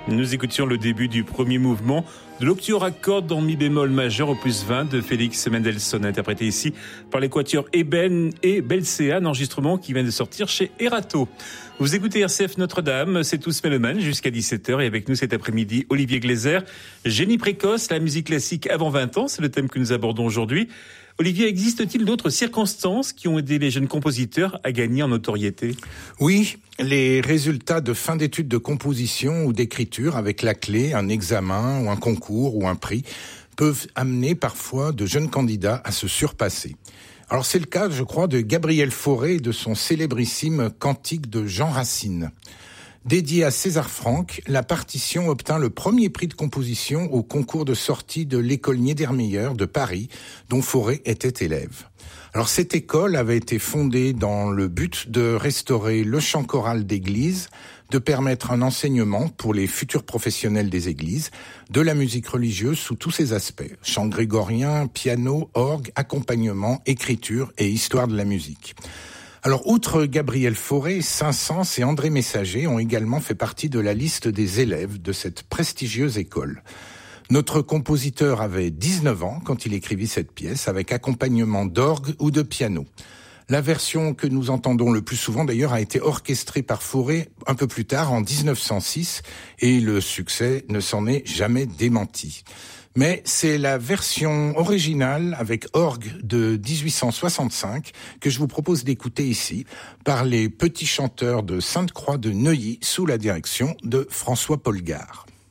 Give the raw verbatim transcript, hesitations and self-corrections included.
Nous écoutions le début du premier mouvement de l'octuor à cordes en mi bémol majeur opus vingt de Félix Mendelssohn, interprété ici par les quatuors Eben et Belcea, un enregistrement qui vient de sortir chez Erato. Vous écoutez R C F Notre-Dame, c'est tous Mélomanes jusqu'à dix-sept heures et avec nous cet après-midi Olivier Gleiser. Génie précoce, la musique classique avant vingt ans, c'est le thème que nous abordons aujourd'hui. Olivier, existe-t-il d'autres circonstances qui ont aidé les jeunes compositeurs à gagner en notoriété ? Oui, les résultats de fin d'études de composition ou d'écriture avec la clé, un examen ou un concours ou un prix peuvent amener parfois de jeunes candidats à se surpasser. Alors c'est le cas, je crois, de Gabriel Fauré et de son célébrissime Cantique de Jean Racine. Dédié à César Franck, la partition obtint le premier prix de composition au concours de sortie de l'école Niedermeyer de Paris, dont Fauré était élève. Alors cette école avait été fondée dans le but de restaurer le chant choral d'église, de permettre un enseignement pour les futurs professionnels des églises, de la musique religieuse sous tous ses aspects, chant grégorien, piano, orgue, accompagnement, écriture et histoire de la musique. Alors, outre Gabriel Fauré, Saint-Saëns et André Messager ont également fait partie de la liste des élèves de cette prestigieuse école. Notre compositeur avait dix-neuf ans quand il écrivit cette pièce, avec accompagnement d'orgue ou de piano. La version que nous entendons le plus souvent, d'ailleurs, a été orchestrée par Fauré un peu plus tard, en dix-neuf cent six, et le succès ne s'en est jamais démenti. Mais c'est la version originale avec orgue de dix-huit cent soixante-cinq que je vous propose d'écouter ici par les petits chanteurs de Sainte-Croix de Neuilly sous la direction de François Polgard.